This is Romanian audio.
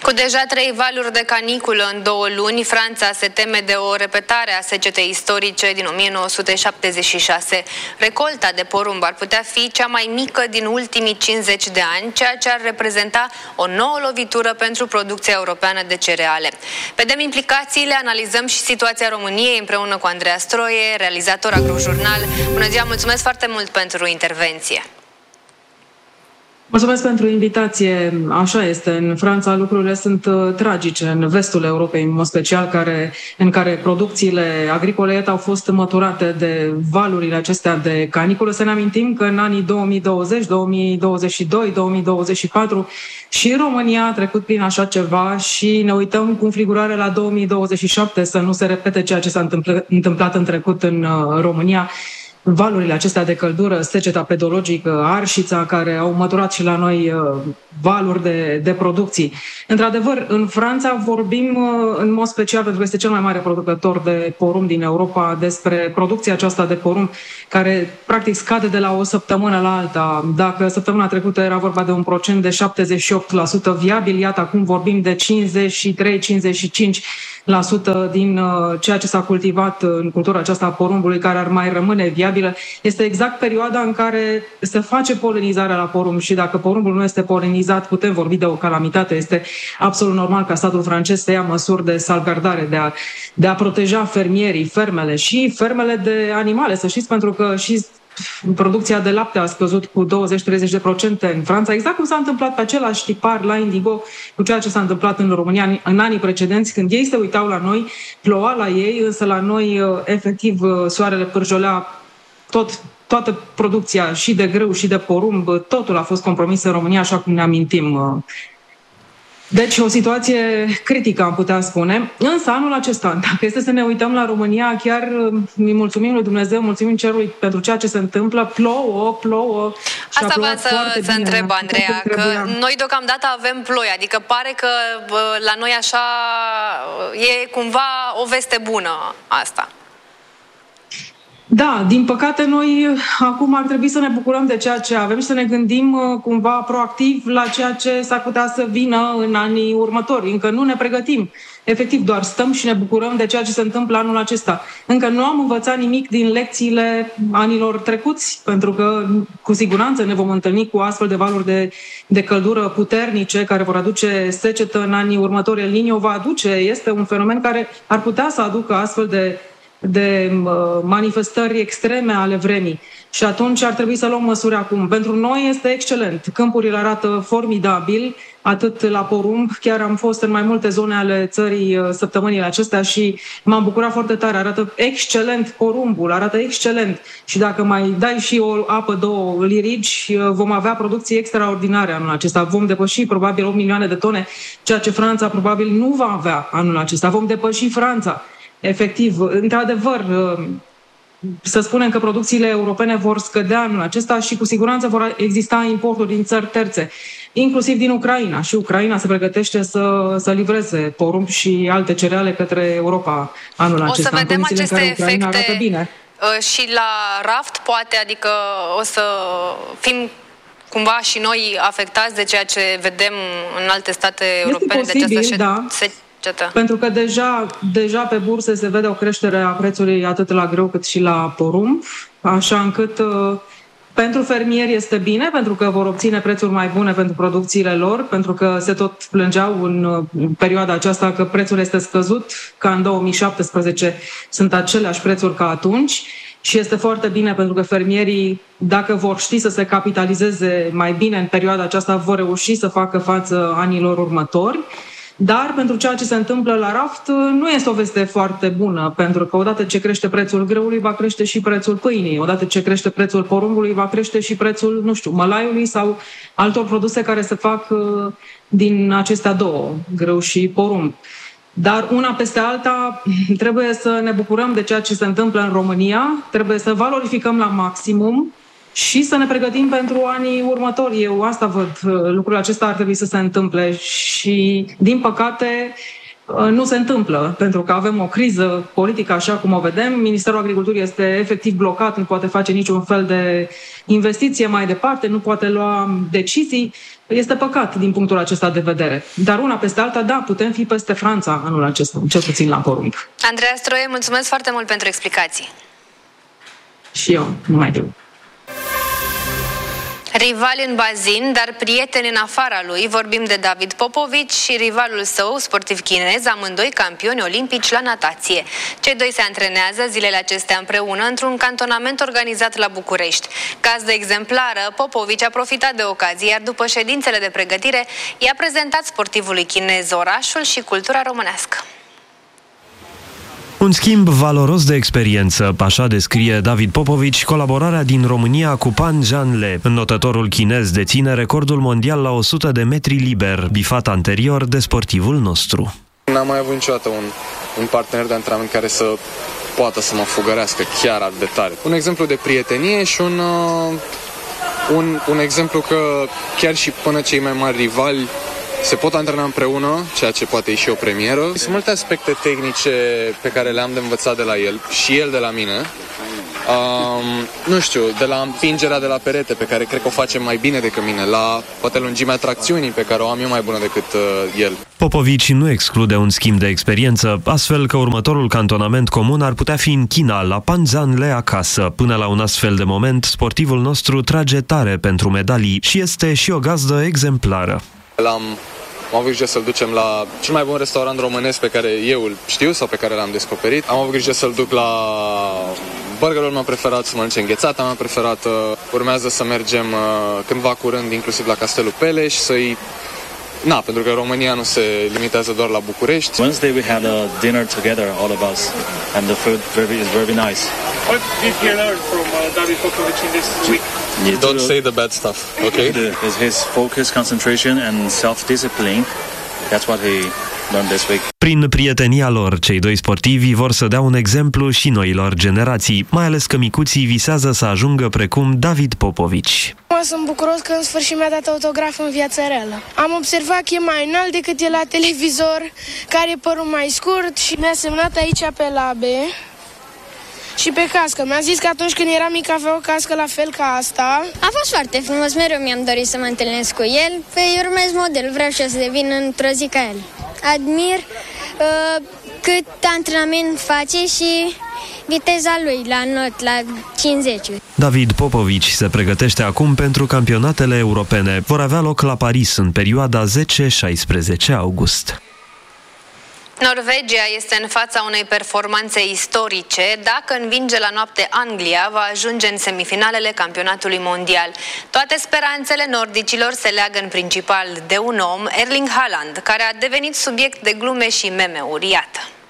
Cu deja 3 valuri de caniculă în 2 luni, Franța se teme de o repetare a secetei istorice din 1976. Recolta de porumb ar putea fi cea mai mică din ultimii 50 de ani, ceea ce ar reprezenta o nouă lovitură pentru producția europeană de cereale. Vedem implicațiile, analizăm și situația României împreună cu Andreea Stroie, realizator Agrojurnal. Bună ziua, mulțumesc foarte mult pentru intervenție. Mulțumesc pentru invitație. Așa este. În Franța lucrurile sunt tragice. În vestul Europei, în mod special, în care producțiile agricole au fost măturate de valurile acestea de caniculă. Să ne amintim că în anii 2020, 2022, 2024 și România a trecut prin așa ceva și ne uităm cu înfrigurare la 2027 să nu se repete ceea ce s-a întâmplat în trecut în România. Valurile acestea de căldură, seceta pedologică, arșița, care au măturat și la noi valuri de producții. Într-adevăr, în Franța vorbim în mod special, pentru că este cel mai mare producător de porumb din Europa, despre producția aceasta de porumb, care practic scade de la o săptămână la alta. Dacă săptămâna trecută era vorba de un procent de 78% viabil, iată acum vorbim de 53-55% din ceea ce s-a cultivat în cultura aceasta a porumbului, care ar mai rămâne viabilă. Este exact perioada în care se face polenizarea la porumb și dacă porumbul nu este polenizat, putem vorbi de o calamitate. Este absolut normal ca statul francez să ia măsuri de salvgardare, de a proteja fermierii, fermele și fermele de animale, să știți, pentru că și producția de lapte a scăzut cu 20-30% în Franța, exact cum s-a întâmplat pe același tipar la Indigo cu ceea ce s-a întâmplat în România în anii precedenți, când ei se uitau la noi, ploua la ei, însă la noi efectiv soarele pârjolea toată producția și de grâu și de porumb, totul a fost compromis în România, așa cum ne amintim. Deci o situație critică, am putea spune. Însă anul acesta, dacă este să ne uităm la România, chiar îi mulțumim lui Dumnezeu, mulțumim cerului pentru ceea ce se întâmplă. Plouă. Asta vreau să întreb, Andreea, că noi deocamdată avem ploi, adică pare că la noi așa e cumva o veste bună asta. Da, din păcate noi acum ar trebui să ne bucurăm de ceea ce avem și să ne gândim cumva proactiv la ceea ce s-ar putea să vină în anii următori. Încă nu ne pregătim. Efectiv, doar stăm și ne bucurăm de ceea ce se întâmplă anul acesta. Încă nu am învățat nimic din lecțiile anilor trecuți, pentru că cu siguranță ne vom întâlni cu astfel de valuri de căldură puternice care vor aduce secetă în anii următori. El Niño va aduce, este un fenomen care ar putea să aducă astfel de manifestări extreme ale vremii. Și atunci ar trebui să luăm măsuri acum. Pentru noi este excelent. Câmpurile arată formidabil, atât la porumb, chiar am fost în mai multe zone ale țării săptămânile acestea și m-am bucurat foarte tare. Arată excelent porumbul, arată excelent. Și dacă mai dai și o apă, 2 lirigi, vom avea producții extraordinare anul acesta. Vom depăși probabil 8 milioane de tone, ceea ce Franța probabil nu va avea anul acesta. Vom depăși Franța. Efectiv, într-adevăr, să spunem că producțiile europene vor scădea anul acesta și cu siguranță vor exista importuri din țări terțe, inclusiv din Ucraina. Și Ucraina se pregătește să livreze porumb și alte cereale către Europa anul acesta. O să vedem aceste efecte și la raft, poate, adică o să fim cumva și noi afectați de ceea ce vedem în alte state europene. Este posibil, da. Pentru că deja pe burse se vede o creștere a prețului atât la grâu cât și la porumb, așa încât pentru fermieri este bine, pentru că vor obține prețuri mai bune pentru producțiile lor, pentru că se tot plângeau în perioada aceasta că prețul este scăzut, ca în 2017 sunt aceleași prețuri ca atunci. Și este foarte bine pentru că fermierii, dacă vor ști să se capitalizeze mai bine în perioada aceasta, vor reuși să facă față anilor următori. Dar pentru ceea ce se întâmplă la raft nu este o veste foarte bună, pentru că odată ce crește prețul grâului, va crește și prețul pâinii. Odată ce crește prețul porumbului, va crește și prețul, mălaiului sau altor produse care se fac din acestea două, grâu și porumb. Dar una peste alta trebuie să ne bucurăm de ceea ce se întâmplă în România, trebuie să valorificăm la maximum și să ne pregătim pentru anii următori. Eu asta văd, lucrul acesta ar trebui să se întâmple și, din păcate, nu se întâmplă, pentru că avem o criză politică așa cum o vedem. Ministerul Agriculturii este efectiv blocat, nu poate face niciun fel de investiție mai departe, nu poate lua decizii. Este păcat din punctul acesta de vedere. Dar una peste alta, da, putem fi peste Franța anul acesta, cel puțin la porumb. Andreea Stroie, mulțumesc foarte mult pentru explicații. Și eu, nu mai știu. Rival în bazin, dar prieten în afara lui, vorbim de David Popovici și rivalul său, sportiv chinez, amândoi campioni olimpici la natație. Cei doi se antrenează zilele acestea împreună într-un cantonament organizat la București. Gazdă exemplară, Popovici a profitat de ocazie, iar după ședințele de pregătire, i-a prezentat sportivului chinez orașul și cultura românească. Un schimb valoros de experiență, așa descrie David Popovici colaborarea din România cu Pan Zhanle. Înnotătorul chinez deține recordul mondial la 100 de metri liber, bifat anterior de sportivul nostru. N-am mai avut niciodată un partener de antrenament care să poată să mă fugărească chiar atât de tare. Un exemplu de prietenie și un exemplu că chiar și până cei mai mari rivali se pot antrena împreună, ceea ce poate e și o premieră. Sunt multe aspecte tehnice pe care le-am de învățat de la el și el de la mine. Nu știu, de la împingerea de la perete, pe care cred că o face mai bine decât mine, la poate lungimea tracțiunii, pe care o am eu mai bună decât el. Popovici nu exclude un schimb de experiență, astfel că următorul cantonament comun ar putea fi în China, la Pan Zhanle acasă. Până la un astfel de moment, sportivul nostru trage tare pentru medalii și este și o gazdă exemplară. Am avut grijă să-l ducem la cel mai bun restaurant românesc pe care eu îl știu sau pe care l-am descoperit. Am avut grijă să-l duc la burgerul meu preferat, să mănânce înghețata mea preferată. Urmează să mergem cândva curând, inclusiv la Castelul Peleș, pentru că România nu se limitează doar la București. Wednesday we had a dinner together, all of us, and the food is very nice. What did you learn from David Popovici in this week? Don't say the bad stuff, okay? His focus, concentration and self-discipline. That's what he learned this week. Prin prietenia lor, cei doi sportivi vor să dea un exemplu și noilor generații, mai ales că micuții visează să ajungă precum David Popovici. Sunt bucuros că în sfârșit mi-a dat autograf în viața reală. Am observat că e mai înalt decât e la televizor, care e părul mai scurt și mi-a semnat aici pe labe și pe cască. Mi-a zis că atunci când era mic avea o cască la fel ca asta. A fost foarte frumos, mereu mi-am dorit să mă întâlnesc cu el. Păi urmez model, vreau și eu să devin într-o zi ca el. Admir cât antrenament face și viteza lui la 50. David Popovici se pregătește acum pentru campionatele europene. Vor avea loc la Paris în perioada 10-16 august. Norvegia este în fața unei performanțe istorice. Dacă învinge la noapte Anglia, va ajunge în semifinalele campionatului mondial. Toate speranțele nordicilor se leagă în principal de un om, Erling Haaland, care a devenit subiect de glume și meme-uri. Iată.